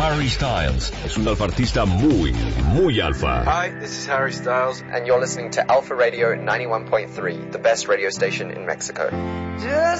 Harry Styles es un alfa artista muy, muy alfa. Hi, this is Harry Styles, and you're listening to Alpha Radio 91.3, the best radio station in Mexico. Just